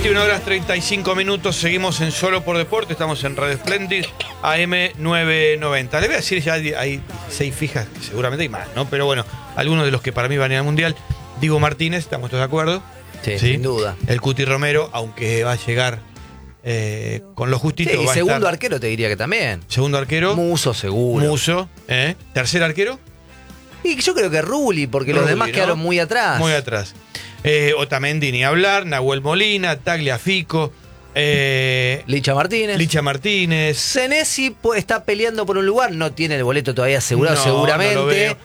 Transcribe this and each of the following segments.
21 horas 35 minutos, seguimos en Solo por Deporte, estamos en Radio Splendid, AM 990. Le voy a decir, ya hay 6 fijas, seguramente hay más, ¿no? Pero bueno, algunos de los que para mí van a ir al Mundial. Diego Martínez, ¿estamos todos de acuerdo? Sí, sin duda. El Cuti Romero, aunque va a llegar con lo justito. Sí, y va segundo arquero te diría que también. Segundo arquero. Muso, seguro. Muso. Tercer arquero. Y yo creo que Rulli, porque los demás quedaron muy atrás. Muy atrás. Otamendi ni hablar, Nahuel Molina, Tagliafico, Licha Martínez. Senesi está peleando por un lugar, no tiene el boleto todavía asegurado, seguramente. No lo veo.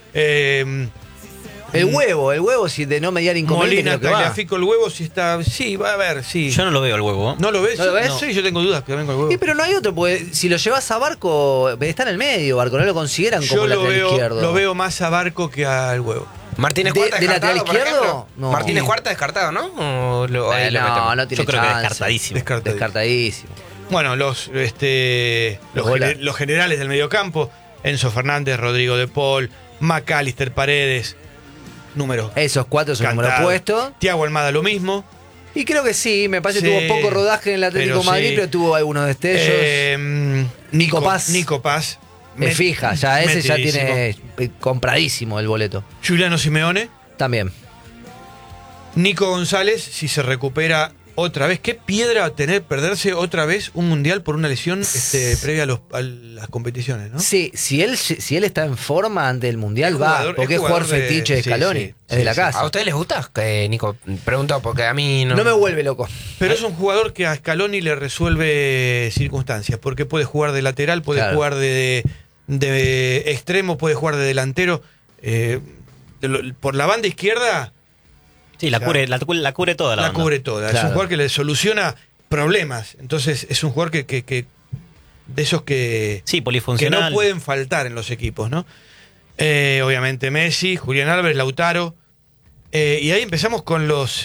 El huevo, si de no mediar inconveniente. Molina, Tagliafico, el huevo, si está. Sí, va a ver, sí. Yo no lo veo el huevo. ¿No lo ves? ¿No lo ves? No. Sí, yo tengo dudas que venga el huevo. Sí, pero no hay otro, porque si lo llevas a Barco, está en el medio, Barco, no lo consideran como lateral izquierdo. Lo veo más a Barco que al huevo. Martínez Cuarta ¿De lateral descartado, izquierdo? No. Martínez Cuarta descartado, ¿no? ¿O ahí lo metemos? No tiene Yo creo chance. que Descartadísimo. Bueno, los generales del mediocampo, Enzo Fernández, Rodrigo de Paul, Macalister, Paredes, número. Esos 4 son números puestos. Thiago Almada lo mismo. Y creo que sí, me parece que tuvo poco rodaje en el Atlético Madrid, pero tuvo algunos destellos. Nico Paz. Me fija, ya ese ya tiene compradísimo el boleto. Giuliano Simeone. También. Nico González, si se recupera otra vez. ¿Qué piedra perderse otra vez un mundial por una lesión previa a las competiciones, ¿no? Sí, si él está en forma ante el mundial, va, porque es jugador fetiche de Scaloni, es de la casa. ¿A ustedes les gusta, Nico? Pregunto porque a mí no me vuelve loco. Pero es un jugador que a Scaloni le resuelve circunstancias, porque puede jugar de lateral, puede jugar de extremo, puede jugar de delantero. Por la banda izquierda. Sí, la cubre toda la banda. Cubre toda. Claro. Es un jugador que le soluciona problemas. Entonces es un jugador que de esos que, polifuncional, que no pueden faltar en los equipos, ¿no? Obviamente Messi, Julián Álvarez, Lautaro. Y ahí empezamos con los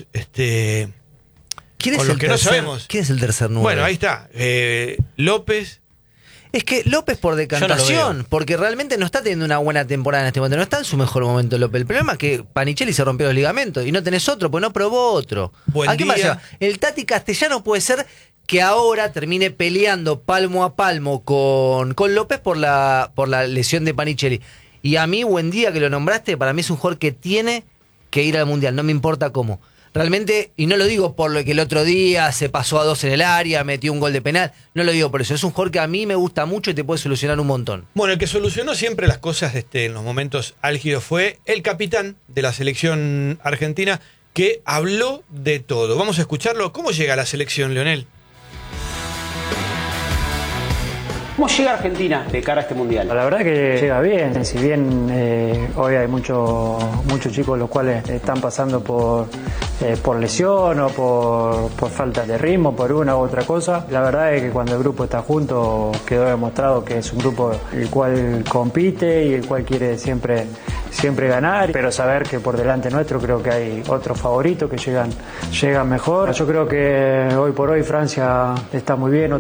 con los que no sabemos. ¿Quién es el tercer 9? Bueno, ahí está. López. Es que López por decantación, porque realmente no está teniendo una buena temporada en este momento, no está en su mejor momento López. El problema es que Panichelli se rompió los ligamentos y no tenés otro, pues no probó otro. ¿A qué pasa? El Tati Castellano puede ser que ahora termine peleando palmo a palmo con López por la lesión de Panichelli. Y a mí, buen día que lo nombraste, para mí es un jugador que tiene que ir al Mundial, no me importa cómo. Realmente, y no lo digo por lo que el otro día se pasó a 2 en el área, metió un gol de penal, no lo digo por eso, es un jugador que a mí me gusta mucho y te puede solucionar un montón. Bueno, el que solucionó siempre las cosas en los momentos álgidos fue el capitán de la selección argentina, que habló de todo. Vamos a escucharlo. ¿Cómo llega a la selección, Leonel? ¿Cómo llega Argentina de cara a este mundial? La verdad que llega bien, si bien hoy hay muchos chicos los cuales están pasando por lesión o por falta de ritmo, por una u otra cosa. La verdad es que cuando el grupo está junto quedó demostrado que es un grupo el cual compite y el cual quiere siempre ganar, pero saber que por delante nuestro creo que hay otros favoritos que llegan mejor. Yo creo que hoy por hoy Francia está muy bien.